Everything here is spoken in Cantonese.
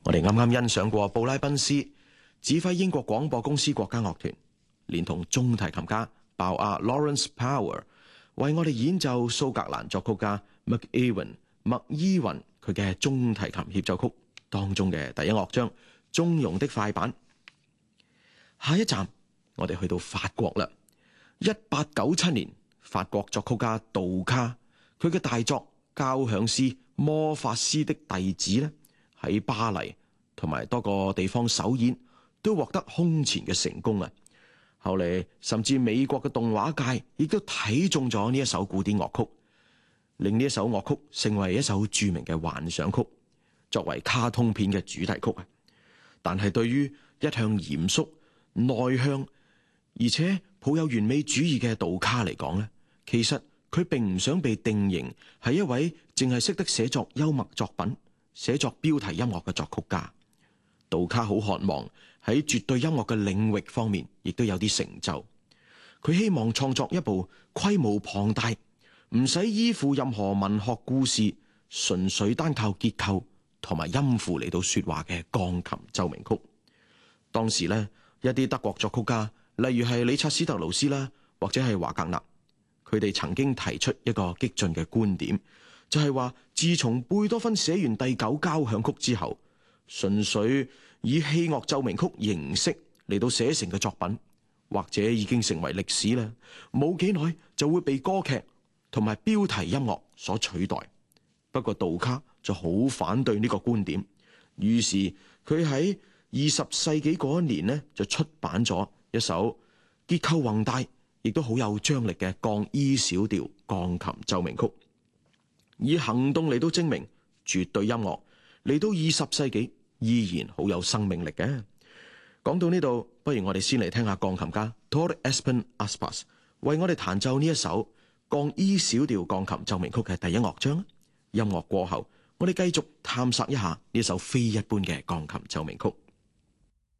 我哋啱啱欣賞過布拉賓斯指揮英國廣播公司國家樂團，連同中提琴家鮑亞 Lawrence Power 為我哋演奏蘇格蘭作曲家麥伊雲佢嘅中提琴協奏曲當中嘅第一樂章《中庸的快板》。下一站我哋去到法國啦。1897年，法國作曲家杜卡佢嘅大作交響詩《魔法師的弟子》呢，喺巴黎同埋多個地方首演，都獲得空前嘅成功啊！後嚟甚至美國嘅動畫界亦都睇中咗呢一首古典樂曲，令呢一首樂曲成為一首著名嘅幻想曲，作為卡通片嘅主題曲啊！但係對於一向嚴肅內向而且抱有完美主義嘅杜卡嚟講呢，其實佢並唔想被定型係一位淨係識得寫作幽默作品、寫作標題音樂嘅作曲家。杜卡好渴望喺絕對音樂嘅領域方面亦都有啲成就。佢希望創作一部規模龐大、唔使依附任何文學故事、純粹單靠結構同埋音符嚟到說話嘅鋼琴奏鳴曲。當時呢，一啲德國作曲家，例如係理察史特勞斯啦，或者係華格納，佢哋曾經提出一個激進嘅觀點，就係話自從貝多芬寫完第9交響曲之後，純粹以器樂奏鳴曲形式嚟到寫成嘅作品，或者已經成為歷史啦，冇幾耐就會被歌劇同埋標題音樂所取代。不過杜卡就好反對呢個觀點，於是佢喺20世紀嗰一年呢，就出版咗一首結構宏大亦都好有張力嘅降 E 小調鋼琴奏鳴曲，以行動嚟到證明絕對音樂嚟到20世紀依然好有生命力嘅。講到呢度，不如我哋先嚟聽下鋼琴家 Tor Espen Aspas 為我哋彈奏呢一首降 E 小調鋼琴奏鳴曲嘅第一樂章。音樂過後，我哋繼續探索一下呢首非一般嘅鋼琴奏鳴曲。